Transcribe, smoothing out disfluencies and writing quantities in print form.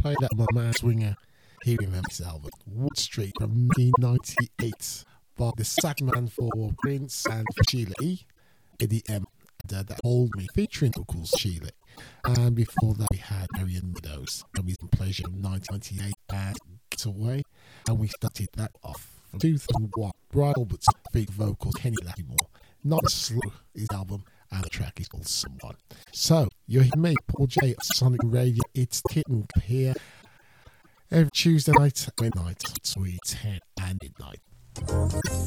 played that my man Swinger. He remembers the album Wood Street from 1998 by the Sackman for Prince and for Sheila E. Eddie M. That Hold Me featuring vocals Sheila. And before that we had Marion Meadows and Reason Pleasure from 1998 and Get Away. And we started that off from 2001. Brian Albert's featured vocals Kenny Lattimore. Not Slow is the album, and the track is called Someone. So you're here, me, Paul J at Sonic Radio. It's Kitten here every Tuesday night, midnight, between 10 and midnight.